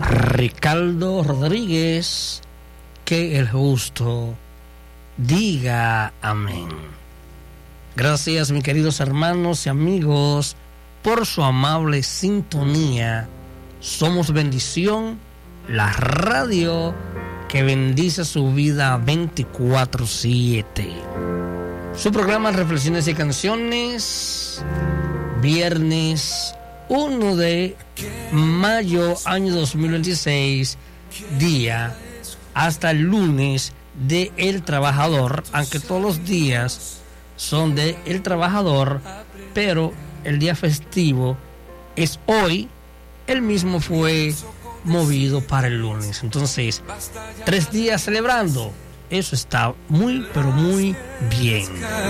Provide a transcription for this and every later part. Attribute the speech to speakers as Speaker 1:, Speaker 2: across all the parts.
Speaker 1: Ricardo Rodríguez, que el justo diga amén. Gracias, mis queridos hermanos y amigos, por su amable sintonía. Somos Bendición, la radio que bendice su vida 24/7. Su programa Reflexiones y Canciones, viernes 1 de mayo, año 2026, día hasta el lunes de El Trabajador, aunque todos los días son de El Trabajador, pero el día festivo es hoy. El mismo fue movido para el lunes. Entonces, 3 días celebrando. Eso está muy, pero muy bien.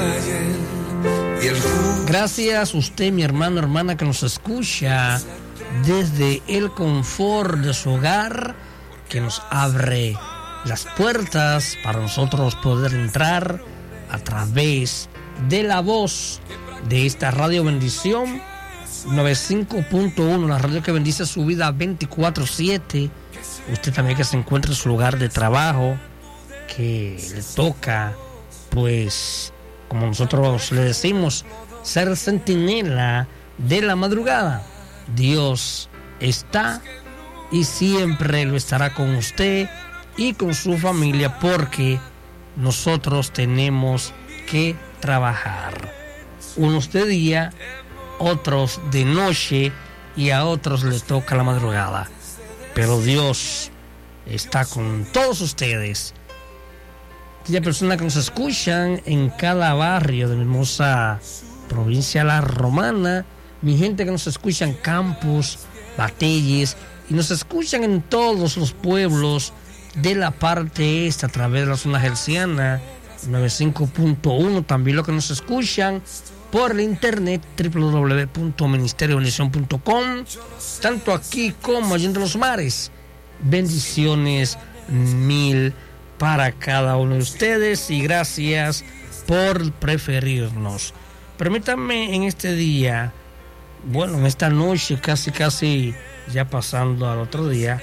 Speaker 1: Gracias a usted, mi hermano, hermana, que nos escucha desde el confort de su hogar, que nos abre las puertas para nosotros poder entrar a través de la voz de esta Radio Bendición 95.1, la radio que bendice su vida 24/7. Usted también que se encuentra en su lugar de trabajo, que le toca, pues, como nosotros le decimos, ser centinela de la madrugada. Dios está y siempre lo estará con usted y con su familia, porque nosotros tenemos que trabajar. Unos de día, otros de noche, y a otros les toca la madrugada. Pero Dios está con todos ustedes. Aquella persona que nos escuchan en cada barrio de la hermosa provincia La Romana, mi gente que nos escucha en Campos, Batelles, y nos escuchan en todos los pueblos de la parte este a través de la zona herciana 95.1, también lo que nos escuchan por el internet www.ministeriobendición.com, tanto aquí como allá en los mares. Bendiciones mil para cada uno de ustedes y gracias por preferirnos. Permítanme en este día, bueno, en esta noche, casi ya pasando al otro día,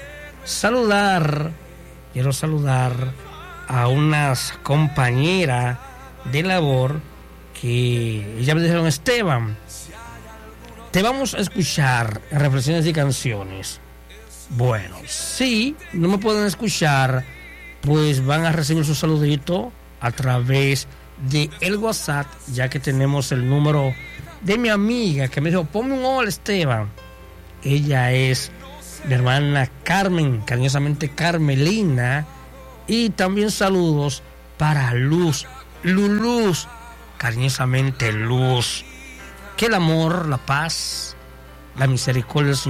Speaker 1: quiero saludar a unas compañeras de labor que ya me dijeron: Esteban, te vamos a escuchar en Reflexiones y Canciones. Bueno, si no me pueden escuchar, pues van a recibir su saludito a través de el WhatsApp, ya que tenemos el número de mi amiga que me dijo: ponme un hola, Esteban. Ella es mi hermana Carmen, cariñosamente Carmelina. Y también saludos para Luz, cariñosamente Luz. Que el amor, la paz, la misericordia